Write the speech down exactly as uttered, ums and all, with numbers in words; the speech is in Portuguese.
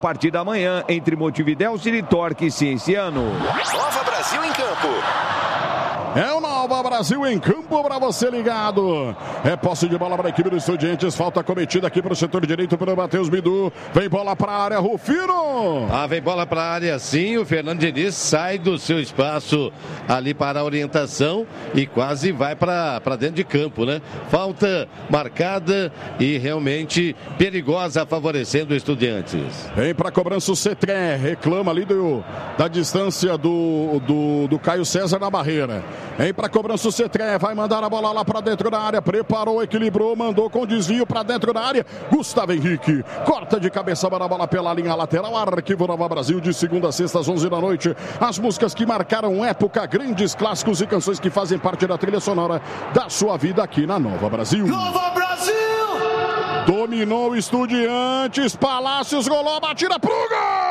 A partir da manhã, entre Montevidéu, Torque e Cienciano. Nova Brasil em campo. É o Nova Brasil em campo para você ligado. É posse de bola para a equipe dos Estudiantes. Falta cometida aqui para o setor direito pelo Matheus Bidu. Vem bola para a área, Rufino. Ah, vem bola para a área sim. O Fernando Diniz sai do seu espaço ali para a orientação e quase vai para dentro de campo, né? Falta marcada e realmente perigosa, favorecendo o Estudiantes. Vem para a cobrança o Cetré. Reclama ali do, da distância do, do, do Caio César na barreira. Vem para a cobrança o Cetré, vai mandar a bola lá para dentro da área, preparou, equilibrou, mandou com desvio para dentro da área. Gustavo Henrique, corta de cabeça para a bola pela linha lateral. Arquivo Nova Brasil, de segunda a sexta às onze da noite. As músicas que marcaram época, grandes clássicos e canções que fazem parte da trilha sonora da sua vida aqui na Nova Brasil. Nova Brasil! Dominou o Estudiantes, Palácios rolou a batida pro gol!